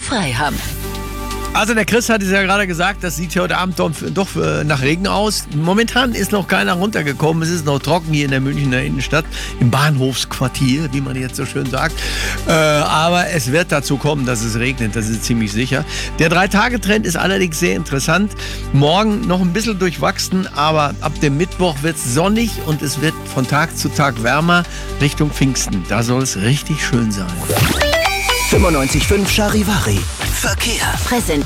frei haben. Also der Chris hat es ja gerade gesagt, das sieht heute Abend doch nach Regen aus. Momentan ist noch keiner runtergekommen. Es ist noch trocken hier in der Münchner Innenstadt, im Bahnhofsquartier, wie man jetzt so schön sagt. Aber es wird dazu kommen, dass es regnet, das ist ziemlich sicher. Der 3-Tage-Trend ist allerdings sehr interessant. Morgen noch ein bisschen durchwachsen, aber ab dem Mittwoch wird es sonnig und es wird von Tag zu Tag wärmer Richtung Pfingsten. Da soll es richtig schön sein. 95.5 Charivari. Verkehr. Präsentiert